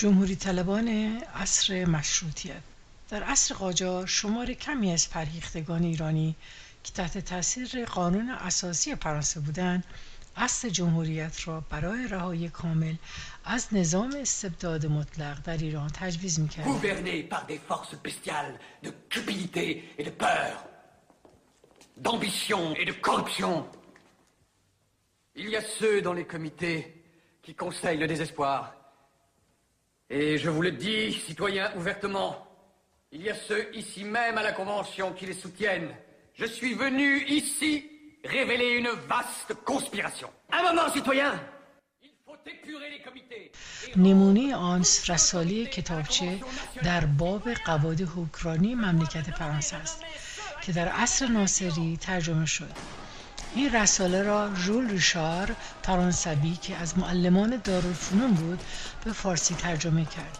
جمهوری طلبان عصر مشروطیت. در عصر قاجار شمار کمی از فرهیختگان ایرانی که تحت تاثیر قانون اساسی فرانسه بودند، اصل جمهوریت را برای رهایی کامل از نظام استبداد مطلق در ایران تجویز می‌کردند. Gouverné par des forces bestiales de cupidité et de peur, d'ambition et de corruption. Il y a ceux dans les comités qui conseillent le désespoir. Et je vous le dis, citoyens, ouvertement, il y a ceux ici même à la Convention qui les soutiennent. Je suis venu ici révéler une vaste conspiration. Un moment, citoyens! Il faut épurer les comités. نمونه آن رساله کتابچه در باب قواعد حکمرانی مملکت فرانسه است که در عصر ناصری ترجمه شد. این رساله را ژول ریشار فرانسوی که از معلمان دارالفنون بود به فارسی ترجمه کرد.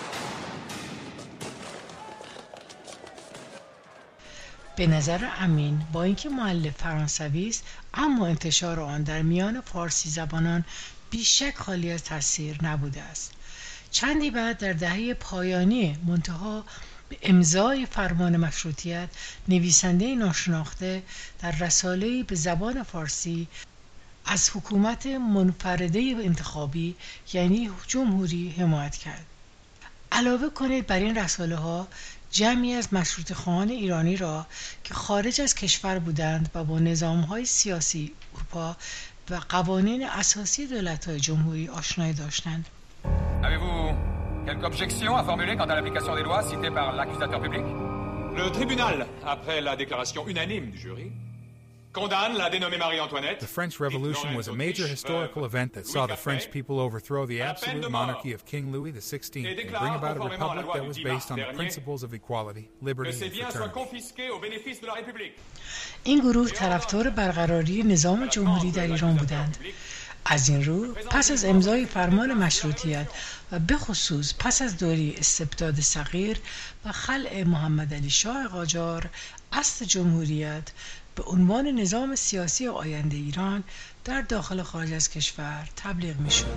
به نظر امین با اینکه مؤلف فرانسوی است، اما انتشار آن در میان فارسی زبانان بیشک خالی از تاثیر نبوده است. چندی بعد در دهه پایانی منتها به امضای فرمان مشروطیت، نویسنده ناشناخته در رساله‌ای به زبان فارسی از حکومت منفرده انتخابی یعنی جمهوری حمایت کرد. علاوه کنید بر این رساله ها جمعی از مشروطه خواهان ایرانی را که خارج از کشور بودند و با نظام‌های سیاسی اروپا و قوانین اساسی دولت‌های جمهوری آشنایی داشتند. Avez-vous quelque objection à formuler quant à l'application des lois citées par l'accusateur public? Le tribunal, après la déclaration unanime du jury, condamne la dénommée Marie-Antoinette. The French Revolution was a major historical event that saw the French people overthrow the absolute monarchy of King Louis XVI and bring about a republic that was based on the principles of equality, liberty, and fraternity. این گروه طرفدار برقراری نظام جمهوری در ایران بودند. از این رو پس از امضای فرمان مشروطیت و به خصوص پس از دوره استبداد صغیر و خلع محمد علی شاه قاجار، اصل جمهوریت به عنوان نظام سیاسی آینده ایران در داخل و خارج از کشور تبلیغ می شد.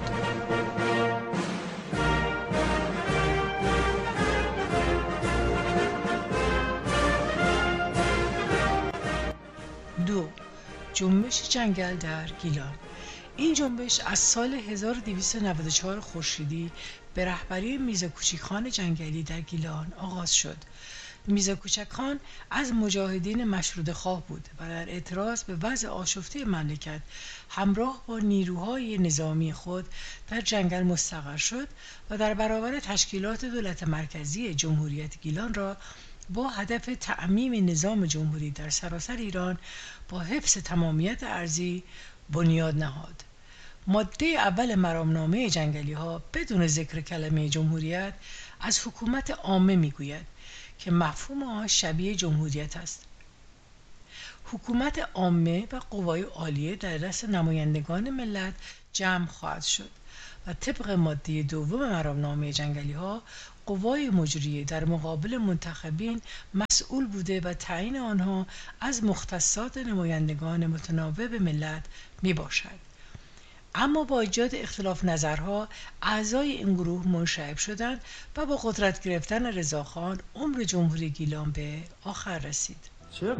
دو، جنبش جنگل در گیلان. این جنبش از سال 1294 خورشیدی به رهبری میرزا کوچک خان جنگلی در گیلان آغاز شد. میرزا کوچک خان از مجاهدین مشروطه خواه بود و در اعتراض به وضع آشفته مملکت همراه با نیروهای نظامی خود در جنگل مستقر شد و در برابر تشکیلات دولت مرکزی جمهوریت گیلان را با هدف تعمیم نظام جمهوری در سراسر ایران با حفظ تمامیت ارضی بنیاد نهاد. ماده اول مرامنامه جنگلی ها بدون ذکر کلمه جمهوریت از حکومت عامه میگوید که مفهوم آن شبیه جمهوریت است. حکومت عامه و قوای عالیه در دست نمایندگان ملت جمع خواهد شد و طبق ماده دوم مرامنامه جنگلی ها قوای مجریه در مقابل منتخبین مسئول بوده و تعیین آنها از مختصات نمایندگان متناوب ملت می باشد. اما با ایجاد اختلاف نظرها اعضای این گروه منشعب شدند و با قدرت گرفتن رضاخان عمر جمهوری گیلان به آخر رسید.